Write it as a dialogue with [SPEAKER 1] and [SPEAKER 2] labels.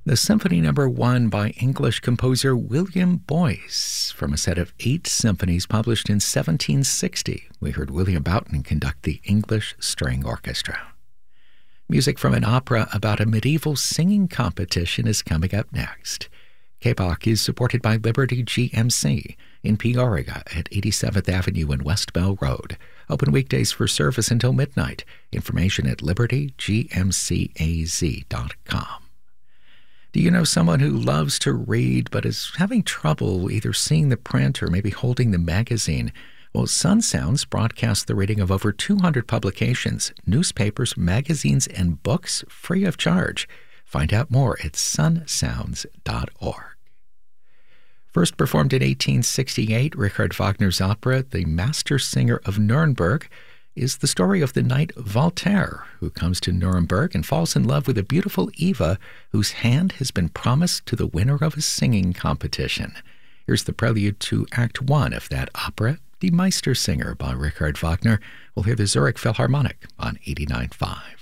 [SPEAKER 1] the Symphony No. 1 by English composer William Boyce. From a set of 8 symphonies published in 1760, we heard William Boughton conduct the English String Orchestra. Music from an opera about a medieval singing competition is coming up next. KBOC is supported by Liberty GMC in Peoria at 87th Avenue and West Bell Road. Open weekdays for service until midnight. Information at libertygmcaz.com. Do you know someone who loves to read but is having trouble either seeing the print or maybe holding the magazine? Well, Sun Sounds broadcasts the reading of over 200 publications, newspapers, magazines, and books free of charge. Find out more at sunsounds.org. First performed in 1868, Richard Wagner's opera, The Master Singer of Nuremberg, is the story of the knight Voltaire, who comes to Nuremberg and falls in love with a beautiful Eva, whose hand has been promised to the winner of a singing competition. Here's the prelude to Act 1 of that opera, Die Meistersinger by Richard Wagner. We'll hear the Zurich Philharmonic on 89.5.